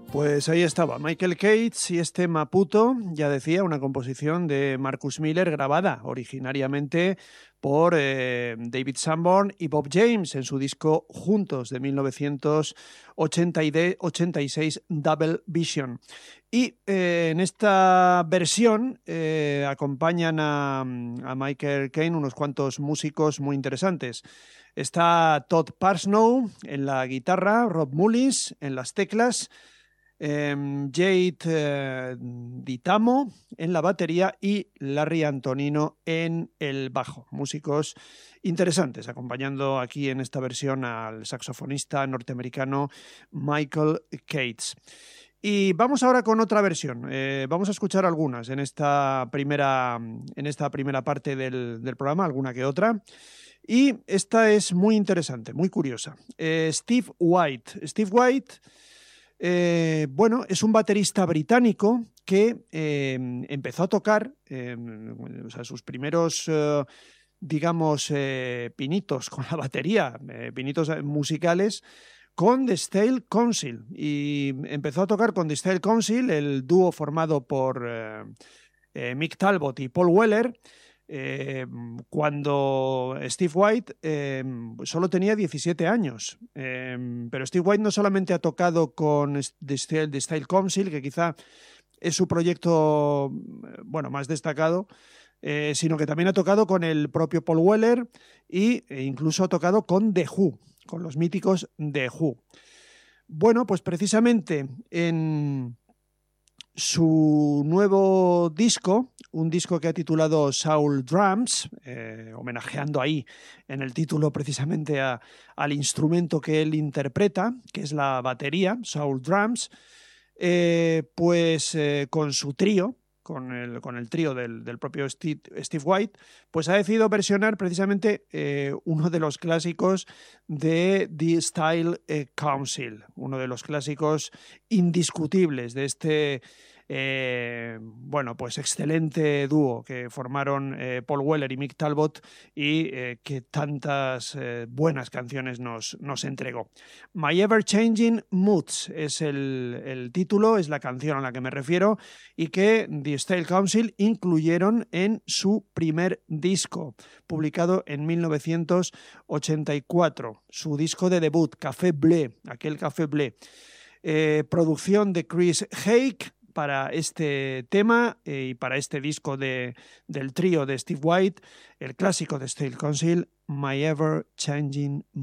Pues ahí estaba Michael Cates y este Maputo, ya decía, una composición de Marcus Miller grabada originariamente por David Sanborn y Bob James en su disco Juntos de 1986, Double Vision. Y en esta versión acompañan a Michael Caine unos cuantos músicos muy interesantes. Está Todd Parsnow en la guitarra, Rob Mullins en las teclas, Jade Ditamo en la batería y Larry Antonino en el bajo. Músicos interesantes, acompañando aquí en esta versión al saxofonista norteamericano Michael Cates. Y vamos ahora con otra versión. Vamos a escuchar algunas en esta primera parte del programa, alguna que otra. Y esta es muy interesante, muy curiosa. Steve White. Steve White... bueno, es un baterista británico que empezó a tocar, o sea, sus primeros, digamos, pinitos con la batería, pinitos musicales, con The Style Council. Y empezó a tocar con The Style Council, el dúo formado por Mick Talbot y Paul Weller, cuando Steve White solo tenía 17 años. Pero Steve White no solamente ha tocado con The Style Council, que quizá es su proyecto más destacado, sino que también ha tocado con el propio Paul Weller e incluso ha tocado con The Who, con los míticos The Who. Bueno, pues precisamente en su nuevo disco, un disco que ha titulado Soul Drums, homenajeando ahí en el título precisamente al instrumento que él interpreta, que es la batería, Soul Drums, con su trío, con el trío del propio Steve White, pues ha decidido versionar precisamente uno de los clásicos de The Style Council, uno de los clásicos indiscutibles de este excelente dúo que formaron Paul Weller y Mick Talbot y que tantas buenas canciones nos entregó. My Ever Changing Moods es el título, es la canción a la que me refiero y que The Style Council incluyeron en su primer disco, publicado en 1984, su disco de debut, Café Bleu, aquel Café Bleu. Producción de Chris Hake para este tema y para este disco del trío de Steve White, el clásico de Style Council, My Ever Changing